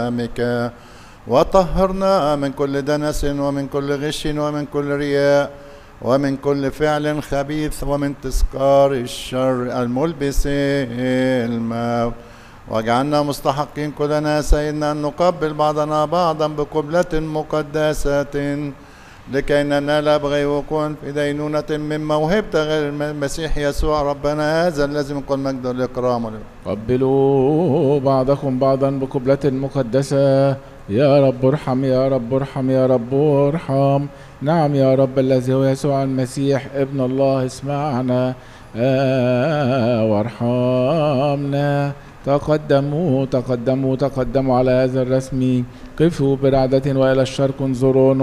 بك وطهرنا من كل دنس ومن كل غش ومن كل رياء ومن كل فعل خبيث ومن تذكار الشر الملبس الموت، واجعلنا مستحقين كلنا سيدنا أن نقبل بعضنا بعضا بقبلة مقدسة لكي ننال بغي وكون في دينونة من موهبة غير المسيح يسوع ربنا، هذا الذي من كل مجد والإكرام. قبلوا بعضكم بعضا بقبلة مقدسة. يا رب ارحم، يا رب ارحم، يا رب ارحم. نعم يا رب الذي هو يسوع المسيح ابن الله، اسمعنا وارحمنا. تقدموا تقدموا تقدموا على هذا الرسم، قفوا برعدة وإلى الشرق انظروا.